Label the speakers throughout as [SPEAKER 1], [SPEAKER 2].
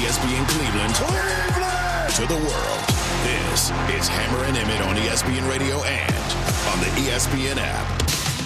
[SPEAKER 1] ESPN Cleveland to the world. This is Hammer and Emmett on ESPN Radio and on the ESPN app.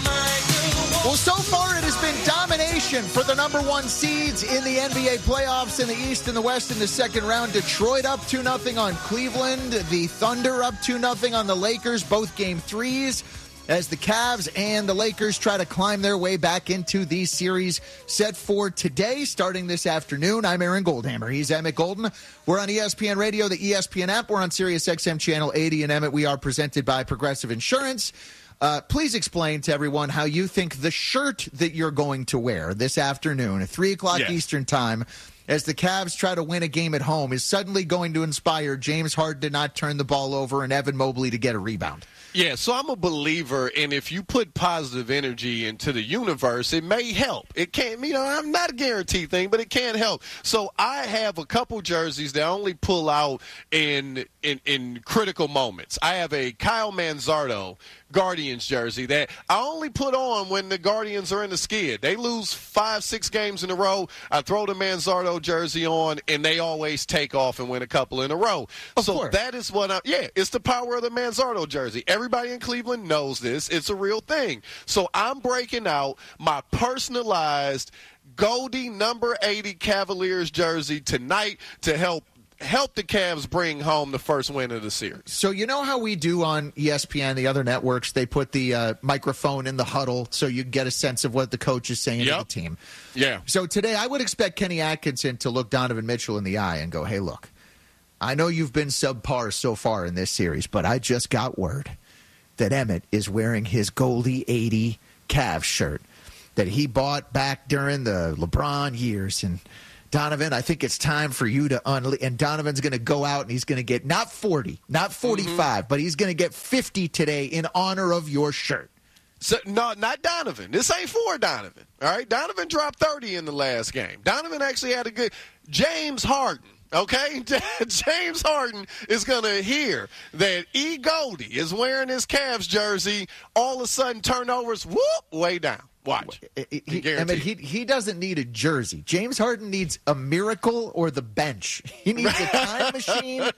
[SPEAKER 2] Well, so far it has been domination for the number one seeds in the NBA playoffs in the East and the West in the second round. Detroit up 2-0 on Cleveland. The Thunder up 2-0 on the Lakers, both game threes, as the Cavs and the Lakers try to climb their way back into the series set for today, starting this afternoon. I'm Aaron Goldhammer. He's Emmett Golden. We're on ESPN Radio, the ESPN app. We're on Sirius XM Channel 80. And Emmett, we are presented by Progressive Insurance. Please explain to everyone how you think the shirt that you're going to wear this afternoon at 3 o'clock Eastern time as the Cavs try to win a game at home is suddenly going to inspire James Harden to not turn the ball over and Evan Mobley to get a rebound.
[SPEAKER 3] Yeah, so I'm a believer, and if you put positive energy into the universe, it may help. It can't, I'm not a guaranteed thing, but it can help. So I have a couple jerseys that I only pull out in critical moments. I have a Kyle Manzardo Guardians jersey that I only put on when the Guardians are in the skid. They lose 5-6 games in a row. I throw the Manzardo jersey on, and they always take off and win a couple in a row. So that is what it's the power of the Manzardo jersey. Everybody in Cleveland knows this. It's a real thing. So I'm breaking out my personalized Goldie number 80 Cavaliers jersey tonight to help the Cavs bring home the first win of the series.
[SPEAKER 2] So you know how we do on ESPN, the other networks, they put the microphone in the huddle so you get a sense of what the coach is saying to the team.
[SPEAKER 3] Yeah.
[SPEAKER 2] So today I would expect Kenny Atkinson to look Donovan Mitchell in the eye and go, hey, look, I know you've been subpar so far in this series, but I just got word that Emmett is wearing his Goldie 80 Cavs shirt that he bought back during the LeBron years. And Donovan, I think it's time for you to and Donovan's going to go out and he's going to get not 40, not 45, but he's going to get 50 today in honor of your shirt.
[SPEAKER 3] So, no, not Donovan. This ain't for Donovan. All right, Donovan dropped 30 in the last game. Donovan actually had a good James Harden. Okay, James Harden is going to hear that E. Goldie is wearing his Cavs jersey. All of a sudden, turnovers, way down. Watch.
[SPEAKER 2] He doesn't need a jersey. James Harden needs a miracle or the bench. He needs a time machine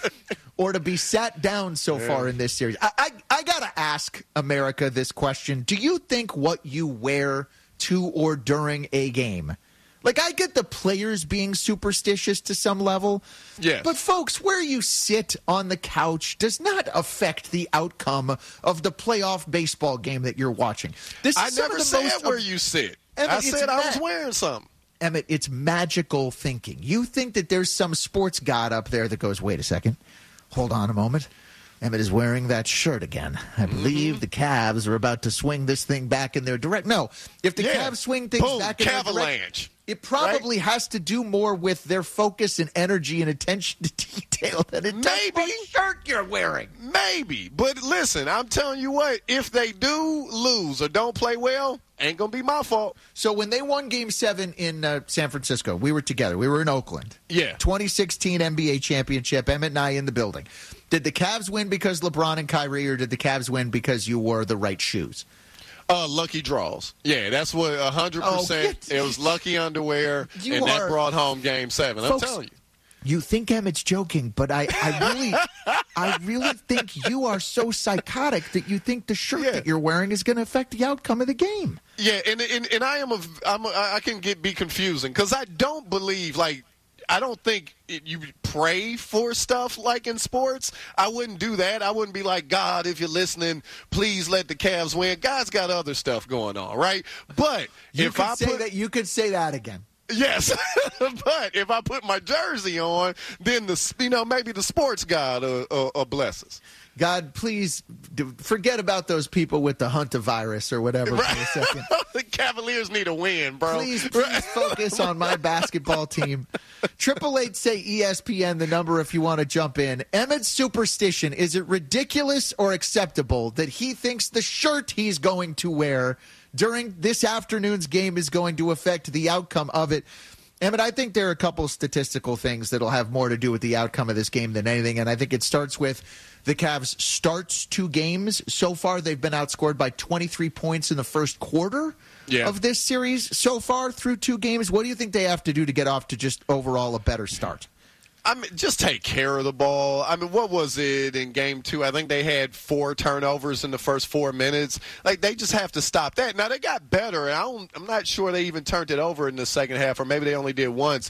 [SPEAKER 2] or to be sat down so far in this series. I got to ask America this question. Do you think what you wear to or during a game, like, I get the players being superstitious to some level.
[SPEAKER 3] Yes.
[SPEAKER 2] But, folks, where you sit on the couch does not affect the outcome of the playoff baseball game that you're watching.
[SPEAKER 3] I never said where you sit. Emmett, I said I was wearing something.
[SPEAKER 2] Emmett, it's magical thinking. You think that there's some sports god up there that goes, wait a second, hold on a moment. Emmett is wearing that shirt again. I believe the Cavs are about to swing this thing back in their direction. No, if the Cavs swing things back in their direction, it probably has to do more with their focus and energy and attention to detail than it does what shirt you're wearing.
[SPEAKER 3] Maybe. But listen, I'm telling you what, if they do lose or don't play well, ain't going to be my fault.
[SPEAKER 2] So when they won Game 7 in San Francisco, we were together. We were in Oakland.
[SPEAKER 3] Yeah.
[SPEAKER 2] 2016 NBA championship, Emmett and I in the building. Did the Cavs win because LeBron and Kyrie, or did the Cavs win because you wore the right shoes?
[SPEAKER 3] Lucky draws. Yeah, that's what 100%. It was lucky underwear, that brought home Game 7.
[SPEAKER 2] Folks,
[SPEAKER 3] I'm telling you.
[SPEAKER 2] You think Emmett's joking, but I really think you are so psychotic that you think the shirt that you're wearing is going to affect the outcome of the game.
[SPEAKER 3] Yeah, and I can be confusing because I don't believe I don't think you pray for stuff like in sports. I wouldn't do that. I wouldn't be like, God, if you're listening, please let the Cavs win. God's got other stuff going on, right? But
[SPEAKER 2] you could say that again.
[SPEAKER 3] Yes, but if I put my jersey on, then maybe the sports God will bless us.
[SPEAKER 2] God, please forget about those people with the hantavirus or whatever for a second.
[SPEAKER 3] The Cavaliers need a win, bro.
[SPEAKER 2] Please focus on my basketball team. 888 say ESPN, the number if you want to jump in. Emmett's superstition, is it ridiculous or acceptable that he thinks the shirt he's going to wear during this afternoon's game is going to affect the outcome of it? Emmett, I think there are a couple statistical things that will have more to do with the outcome of this game than anything, and I think it starts with the Cavs' starts 2 games. So far, they've been outscored by 23 points in the first quarter of this series. So far, through 2 games, what do you think they have to do to get off to just overall a better start?
[SPEAKER 3] I mean, just take care of the ball. I mean, what was it in game 2? I think they had 4 turnovers in the first 4 minutes. Like, they just have to stop that. Now, they got better, and I'm not sure they even turned it over in the second half, or maybe they only did once.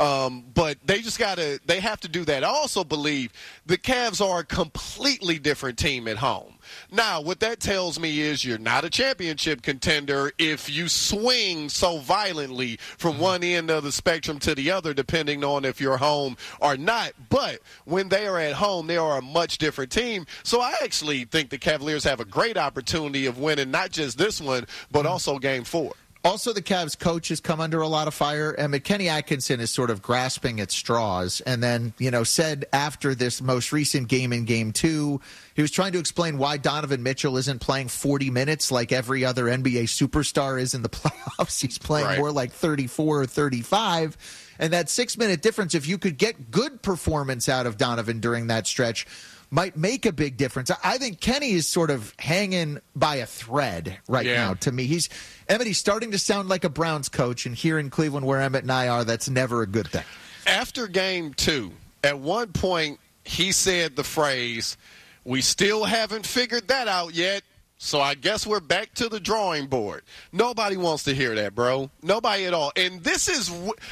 [SPEAKER 3] But they just they have to do that. I also believe the Cavs are a completely different team at home. Now, what that tells me is you're not a championship contender if you swing so violently from one end of the spectrum to the other, depending on if you're home or not. But when they are at home, they are a much different team. So I actually think the Cavaliers have a great opportunity of winning not just this one, but also Game 4.
[SPEAKER 2] Also, the Cavs coach has come under a lot of fire, and Kenny Atkinson is sort of grasping at straws. And then, said after this most recent game in Game 2, he was trying to explain why Donovan Mitchell isn't playing 40 minutes like every other NBA superstar is in the playoffs. He's playing more like 34 or 35. And that 6-minute difference, if you could get good performance out of Donovan during that stretch, might make a big difference. I think Kenny is sort of hanging by a thread right now to me. He's starting to sound like a Browns coach, and here in Cleveland where Emmett and I are, that's never a good thing.
[SPEAKER 3] After Game 2, at one point he said the phrase, "We still haven't figured that out yet, so I guess we're back to the drawing board." Nobody wants to hear that, bro. Nobody at all. And this is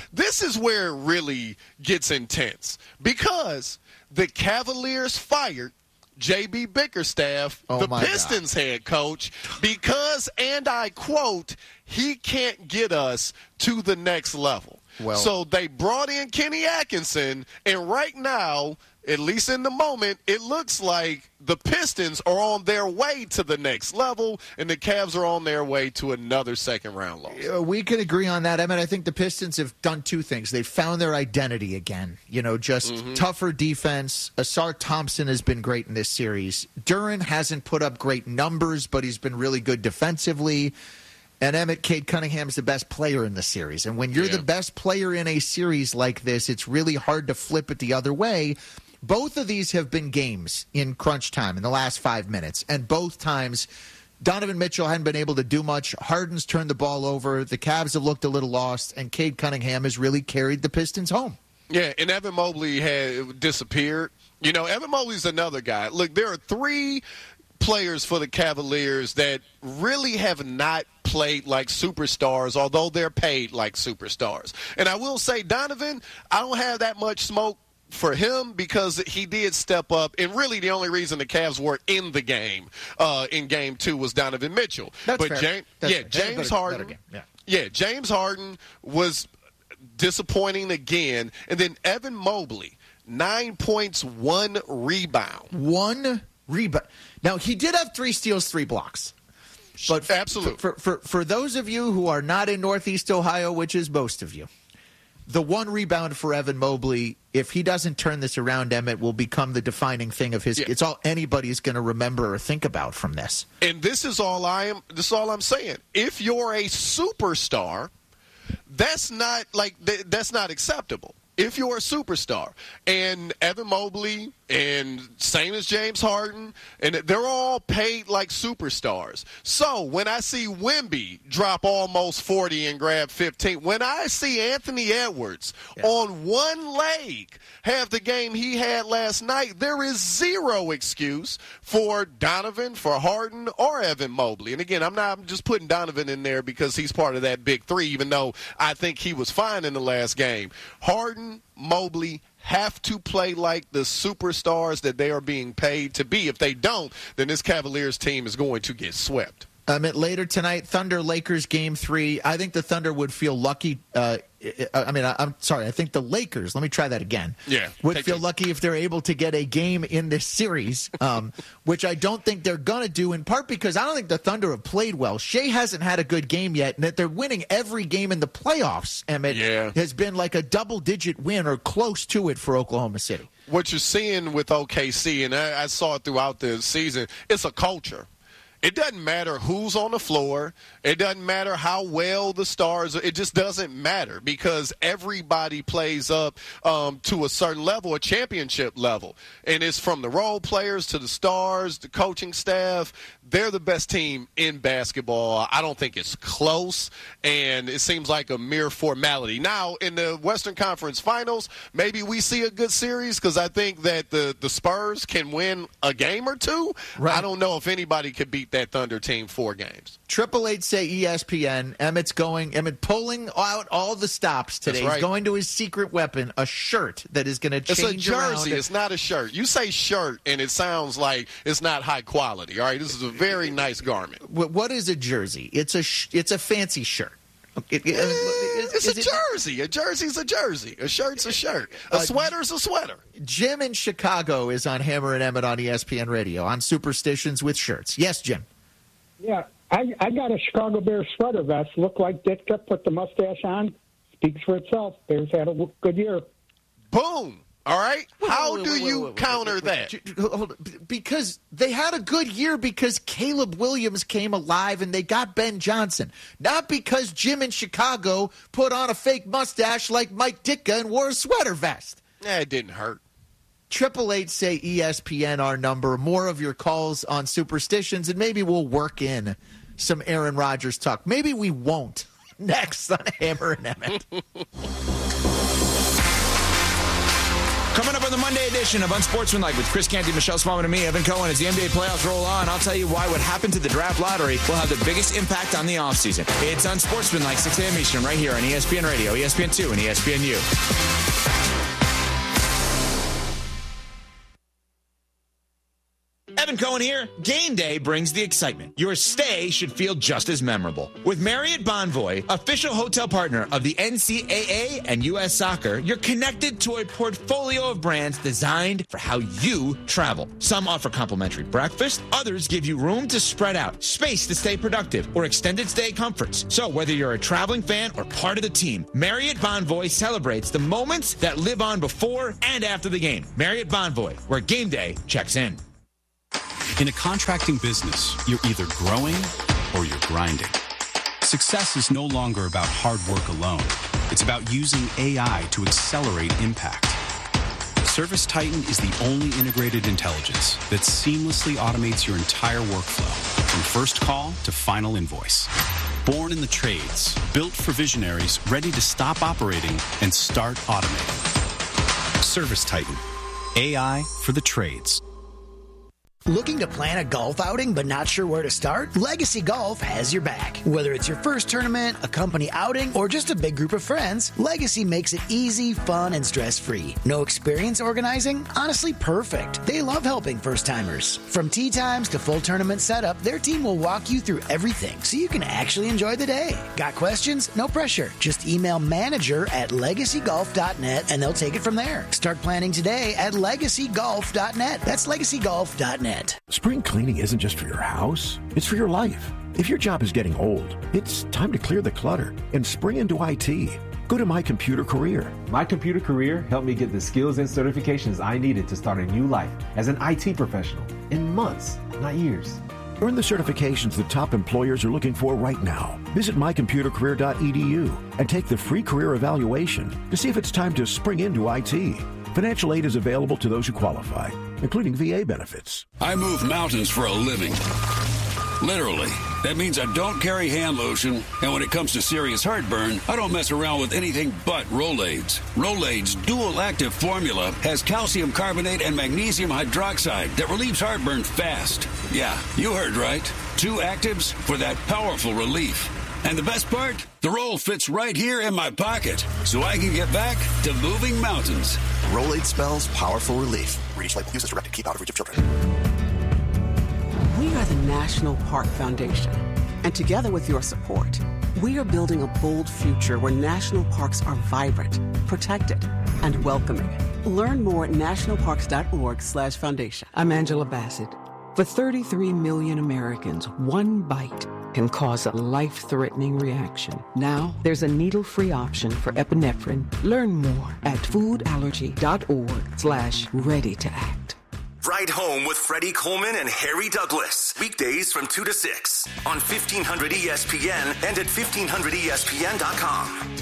[SPEAKER 3] where it really gets intense, because the Cavaliers fired J.B. Bickerstaff, the Pistons head coach, because, and I quote, "he can't get us to the next level." Well, so they brought in Kenny Atkinson, and right now, at least in the moment, it looks like the Pistons are on their way to the next level, and the Cavs are on their way to another second-round loss.
[SPEAKER 2] We could agree on that. I mean, I think the Pistons have done 2 things. They've found their identity again. Tougher defense. Asar Thompson has been great in this series. Duren hasn't put up great numbers, but he's been really good defensively. And Emmett, Cade Cunningham's the best player in the series. And when you're the best player in a series like this, it's really hard to flip it the other way. Both of these have been games in crunch time in the last 5 minutes, and both times Donovan Mitchell hadn't been able to do much. Harden's turned the ball over. The Cavs have looked a little lost, and Cade Cunningham has really carried the Pistons home.
[SPEAKER 3] Yeah, and Evan Mobley had disappeared. Evan Mobley's another guy. Look, there are 3 players for the Cavaliers that really have not played like superstars, although they're paid like superstars. And I will say, Donovan, I don't have that much smoke for him because he did step up, and really the only reason the Cavs were in the game in Game 2 was Donovan Mitchell.
[SPEAKER 2] That's fair.
[SPEAKER 3] James Harden. James Harden was disappointing again, and then Evan Mobley, 9 points, 1 rebound.
[SPEAKER 2] 1 rebound. Now he did have 3 steals, 3 blocks. But
[SPEAKER 3] absolutely,
[SPEAKER 2] for those of you who are not in Northeast Ohio, which is most of you, the 1 rebound for Evan Mobley, if he doesn't turn this around, Emmett, will become the defining thing of his. Yeah. It's all anybody's going to remember or think about from this.
[SPEAKER 3] And this is all I'm saying. If you're a superstar, that's not acceptable. If you're a superstar, and Evan Mobley, and same as James Harden, and they're all paid like superstars. So when I see Wemby drop almost 40 and grab 15, when I see Anthony Edwards on one leg have the game he had last night, there is zero excuse for Donovan, for Harden, or Evan Mobley. And again, I'm just putting Donovan in there because he's part of that big 3, even though I think he was fine in the last game. Harden, Mobley have to play like the superstars that they are being paid to be. If they don't, then this Cavaliers team is going to get swept.
[SPEAKER 2] Later tonight, Thunder-Lakers Game 3. I think the Thunder would feel lucky. I'm sorry. I think the Lakers, let me try that again, would feel lucky if they're able to get a game in this series, which I don't think they're going to do, in part because I don't think the Thunder have played well. Shea hasn't had a good game yet, and that they're winning every game in the playoffs, Emmett, has been like a double-digit win or close to it for Oklahoma City.
[SPEAKER 3] What you're seeing with OKC, and I saw it throughout the season, it's a culture. It doesn't matter who's on the floor. It doesn't matter how well the stars – it just doesn't matter because everybody plays up to a certain level, a championship level. And it's from the role players to the stars, the coaching staff. They're the best team in basketball. I don't think it's close, and it seems like a mere formality. Now, in the Western Conference Finals, maybe we see a good series because I think that the Spurs can win a game or two. Right. I don't know if anybody could beat that Thunder team 4 games.
[SPEAKER 2] 888 say ESPN. Emmett pulling out all the stops today.
[SPEAKER 3] That's right.
[SPEAKER 2] He's going to his secret weapon, a shirt that is going to change around.
[SPEAKER 3] It's a jersey. It's not a shirt. You say shirt, and it sounds like it's not high quality. All right, this is a very nice garment.
[SPEAKER 2] What is a jersey? It's a fancy shirt.
[SPEAKER 3] It's a jersey. A jersey's a jersey. A shirt's a shirt. A sweater's a sweater.
[SPEAKER 2] Jim in Chicago is on Hammer and Emmett on ESPN Radio on Superstitions with Shirts. Yes, Jim.
[SPEAKER 4] Yeah, I got a Chicago Bears sweater vest. Looked like Ditka, put the mustache on. Speaks for itself. Bears had a good year.
[SPEAKER 3] Boom. All right? How do you counter that?
[SPEAKER 2] Hold on. Because they had a good year because Caleb Williams came alive and they got Ben Johnson. Not because Jim in Chicago put on a fake mustache like Mike Ditka and wore a sweater vest.
[SPEAKER 3] It didn't hurt.
[SPEAKER 2] 888 say ESPN our number. More of your calls on Superstitions, and maybe we'll work in some Aaron Rodgers talk. Maybe we won't. Next on Hammer and Emmett.
[SPEAKER 5] Coming up on the Monday edition of Unsportsmanlike with Chris Canty, Michelle Smallman, and me, Evan Cohen, as the NBA playoffs roll on. I'll tell you why what happened to the draft lottery will have the biggest impact on the offseason. It's Unsportsmanlike, 6 a.m. Eastern, right here on ESPN Radio, ESPN2, and ESPNU. Evan Cohen here. Game day brings the excitement. Your stay should feel just as memorable. With Marriott Bonvoy, official hotel partner of the NCAA and U.S. Soccer, you're connected to a portfolio of brands designed for how you travel. Some offer complimentary breakfast. Others give you room to spread out, space to stay productive, or extended stay comforts. So whether you're a traveling fan or part of the team, Marriott Bonvoy celebrates the moments that live on before and after the game. Marriott Bonvoy, where game day checks in.
[SPEAKER 6] In a contracting business, you're either growing or you're grinding. Success is no longer about hard work alone. It's about using AI to accelerate impact. ServiceTitan is the only integrated intelligence that seamlessly automates your entire workflow, from first call to final invoice. Born in the trades, built for visionaries ready to stop operating and start automating. ServiceTitan, AI for the trades.
[SPEAKER 7] Looking to plan a golf outing but not sure where to start? Legacy Golf has your back. Whether it's your first tournament, a company outing, or just a big group of friends, Legacy makes it easy, fun, and stress-free. No experience organizing? Honestly, perfect. They love helping first-timers. From tee times to full tournament setup, their team will walk you through everything so you can actually enjoy the day. Got questions? No pressure. Just email manager@legacygolf.net and they'll take it from there. Start planning today at legacygolf.net. That's legacygolf.net.
[SPEAKER 8] Spring cleaning isn't just for your house, it's for your life. If your job is getting old, it's time to clear the clutter and spring into IT. Go to My Computer Career.
[SPEAKER 9] My Computer Career helped me get the skills and certifications I needed to start a new life as an IT professional in months, not years.
[SPEAKER 8] Earn the certifications that top employers are looking for right now. Visit mycomputercareer.edu and take the free career evaluation to see if it's time to spring into IT. Financial aid is available to those who qualify, including VA benefits.
[SPEAKER 10] I move mountains for a living. Literally. That means I don't carry hand lotion, and when it comes to serious heartburn, I don't mess around with anything but Rolaids. Rolaids' dual-active formula has calcium carbonate and magnesium hydroxide that relieves heartburn fast. Yeah, you heard right. 2 actives for that powerful relief. And the best part? The roll fits right here in my pocket, so I can get back to moving mountains.
[SPEAKER 11] Rolade spells powerful relief. Read each label. Use as directed. Keep out of reach of children.
[SPEAKER 12] We are the National Park Foundation, and together with your support, we are building a bold future where national parks are vibrant, protected, and welcoming. Learn more at nationalparks.org/foundation. I'm Angela Bassett. For 33 million Americans, one bite can cause a life-threatening reaction. Now, there's a needle-free option for epinephrine. Learn more at foodallergy.org/ready-to-act.
[SPEAKER 11] Ride Home with Freddie Coleman and Harry Douglas. Weekdays from 2 to 6 on 1500 ESPN and at 1500ESPN.com.